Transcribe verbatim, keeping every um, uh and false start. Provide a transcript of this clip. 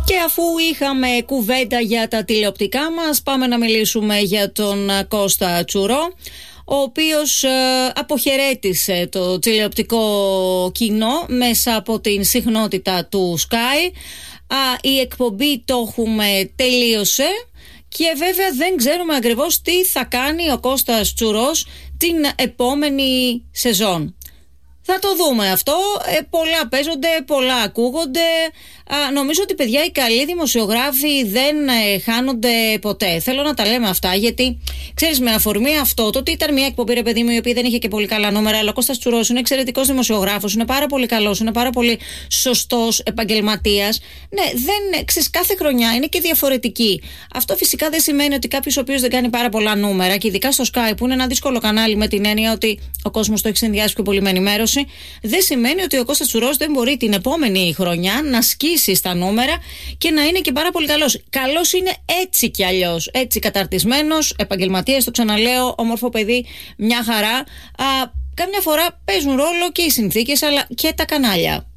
Και αφού είχαμε κουβέντα για τα τηλεοπτικά μας, πάμε να μιλήσουμε για τον Κώστα Τσουρό, ο οποίος ε, αποχαιρέτησε το τηλεοπτικό κοινό μέσα από την συχνότητα του Sky. Α, η εκπομπή το έχουμε τελείωσε και βέβαια δεν ξέρουμε ακριβώς τι θα κάνει ο Κώστας Τσουρός την επόμενη σεζόν. Θα το δούμε αυτό. Ε, πολλά παίζονται, πολλά ακούγονται. Α, νομίζω ότι, παιδιά, οι καλοί δημοσιογράφοι δεν ε, χάνονται ποτέ. Θέλω να τα λέμε αυτά, γιατί ξέρεις, με αφορμή αυτό, το ότι ήταν μια εκπομπή, ρε παιδί μου, η οποία δεν είχε και πολύ καλά νούμερα, αλλά ο Κώστας Τσουρός είναι εξαιρετικός δημοσιογράφος, είναι πάρα πολύ καλός, είναι πάρα πολύ σωστός επαγγελματίας. Ναι, δεν, ξέρεις, κάθε χρονιά είναι και διαφορετική. Αυτό φυσικά δεν σημαίνει ότι κάποιος ο οποίος δεν κάνει πάρα πολλά νούμερα, και ειδικά στο Sky, που είναι ένα δύσκολο κανάλι με την έννοια ότι ο κόσμος το έχει συνδυάσει πιο πολύ με ενημέρωση, δεν σημαίνει ότι ο Κώστας Τσουρός δεν μπορεί την επόμενη χρονιά να σκίσει στα νούμερα και να είναι και πάρα πολύ καλός. Καλός είναι έτσι κι αλλιώς. Έτσι καταρτισμένος, επαγγελματίας, το ξαναλέω, όμορφο παιδί, μια χαρά. Α, κάμια φορά παίζουν ρόλο και οι συνθήκες, αλλά και τα κανάλια.